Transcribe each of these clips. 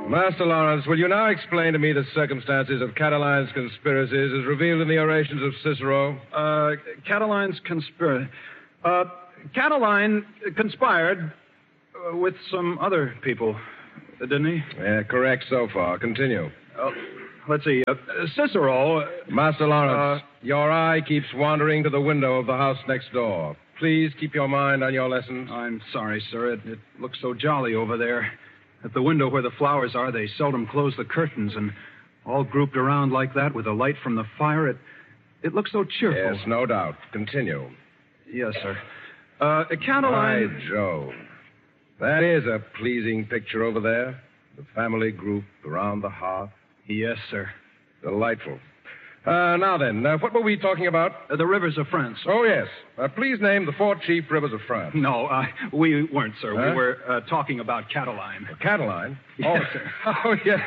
Master Lawrence, will you now explain to me the circumstances of Cataline's conspiracies as revealed in the orations of Cicero? Cataline's conspiracy. Catiline conspired with some other people, didn't he? Yeah, correct so far. Continue. Let's see. Cicero... Master Lawrence, your eye keeps wandering to the window of the house next door. Please keep your mind on your lessons. I'm sorry, sir. It looks so jolly over there. At the window where the flowers are, they seldom close the curtains, and all grouped around like that with the light from the fire, it looks so cheerful. Yes, no doubt. Continue. Yes, sir. Catiline... By Jove. That is a pleasing picture over there. The family group around the hearth. Yes, sir. Delightful. Now then, what were we talking about? The rivers of France. Oh, yes. Please name the 4 chief rivers of France. No, we weren't, sir. Huh? We were talking about Catiline. Catiline? Yes, oh, sir. Oh, yes.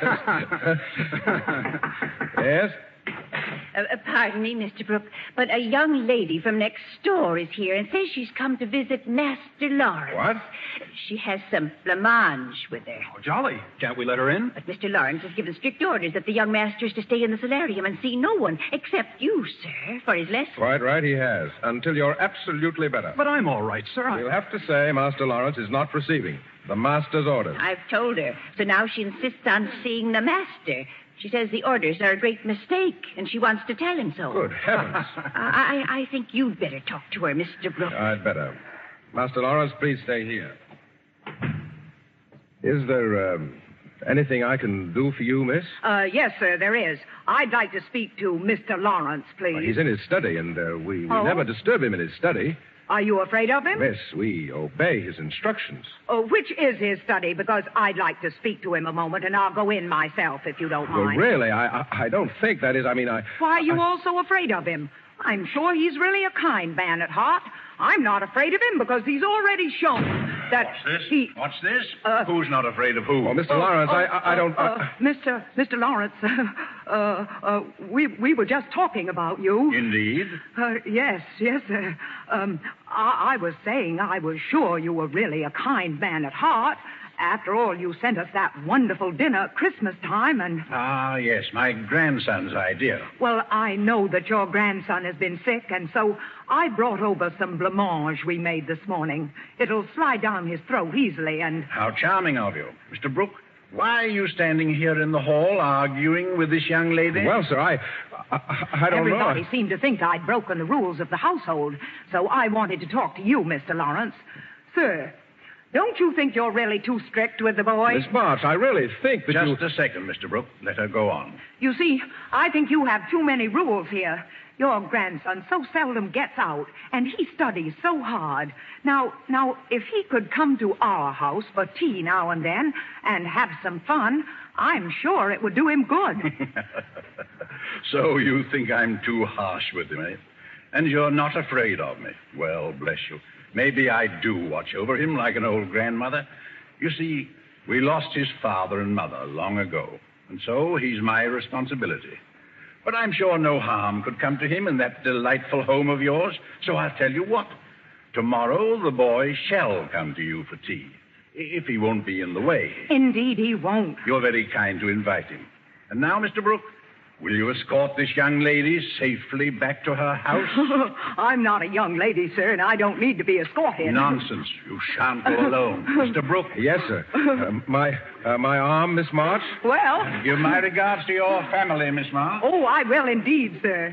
Yes? Pardon me, Mr. Brooke, but a young lady from next door is here and says she's come to visit Master Lawrence. What? She has some blancmange with her. Oh, jolly. Can't we let her in? But Mr. Lawrence has given strict orders that the young master is to stay in the solarium and see no one except you, sir, for his lesson. Quite right, he has. Until you're absolutely better. But I'm all right, sir. We'll have to say Master Lawrence is not receiving the master's orders. I've told her, so now she insists on seeing the master. She says the orders are a great mistake, and she wants to tell him so. Good heavens. I think you'd better talk to her, Mr. Brooke. I'd better. Master Lawrence, please stay here. Is there anything I can do for you, miss? Yes, sir, there is. I'd like to speak to Mr. Lawrence, please. Well, he's in his study, and we never disturb him in his study. Are you afraid of him? Miss, we obey his instructions. Which is his study? Because I'd like to speak to him a moment, and I'll go in myself, if you don't Well, mind. really, I don't think that is, Why are you all so afraid of him? I'm sure he's really a kind man at heart. I'm not afraid of him because he's already shown that What's this? Who's not afraid of who? Oh, Mr. Lawrence, I don't... Mr. Lawrence, we were just talking about you. Indeed? Yes, sir. I was saying I was sure you were really a kind man at heart. After all, you sent us that wonderful dinner at Christmas time, and... Ah, yes, my grandson's idea. Well, I know that your grandson has been sick, and so I brought over some blancmange we made this morning. It'll slide down his throat easily, and... How charming of you. Mr. Brooke, why are you standing here in the hall arguing with this young lady? Well, sir, I don't Everybody know. seemed to think I'd broken the rules of the household, so I wanted to talk to you, Mr. Lawrence. Sir, don't you think you're really too strict with the boy? Miss March, I really think that Just a second, Mr. Brooke. Let her go on. You see, I think you have too many rules here. Your grandson so seldom gets out, and he studies so hard. Now, if he could come to our house for tea now and then and have some fun, I'm sure it would do him good. So you think I'm too harsh with him, eh? And you're not afraid of me. Well, bless you. Maybe I do watch over him like an old grandmother. You see, we lost his father and mother long ago, and so he's my responsibility. But I'm sure no harm could come to him in that delightful home of yours, so I'll tell you what. Tomorrow the boy shall come to you for tea, if he won't be in the way. Indeed, he won't. You're very kind to invite him. And now, Mr. Brooke, will you escort this young lady safely back to her house? I'm not a young lady, sir, and I don't need to be escorted. Nonsense. You shan't go alone. Mr. Brooke. Yes, sir. My arm, Miss March? Well... Give my regards to your family, Miss March. Oh, I will indeed, sir.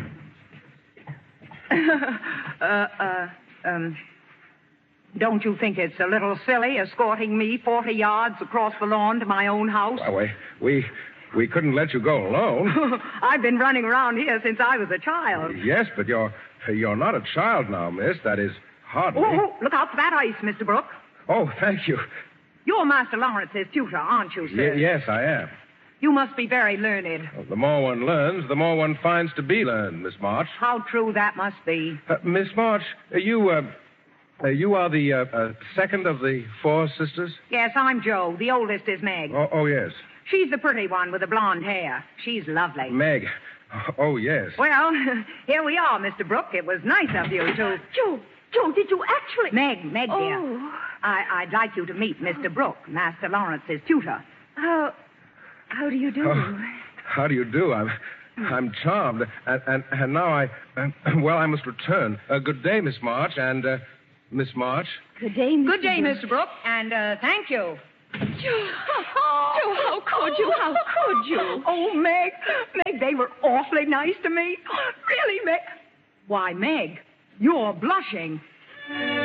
Don't you think it's a little silly escorting me 40 yards across the lawn to my own house? Well, we couldn't let you go alone. I've been running around here since I was a child. Yes, but you're not a child now, miss. That is hardly. Oh, look out for that ice, Mr. Brooke. Oh, thank you. You're Master Lawrence's tutor, aren't you, sir? Yes, I am. You must be very learned. Well, the more one learns, the more one finds to be learned, Miss March. How true that must be. Miss March, you are the second of the 4 sisters? Yes, I'm Joe. The oldest is Meg. Oh, yes. She's the pretty one with the blonde hair. She's lovely. Meg. Oh, yes. Well, here we are, Mr. Brooke. It was nice of you to... Joe, did you actually... Meg, dear. I'd like you to meet Mr. Brooke, Master Lawrence's tutor. How do you do? Oh, how do you do? I'm charmed. And now I must return. Good day, Miss March, and Miss March. Good day, Mr. Good day, Brooks. Mr. Brooke, and thank you. Joe, how could you? How could you? Oh, Meg, they were awfully nice to me. Really, Meg. Why, Meg, you're blushing.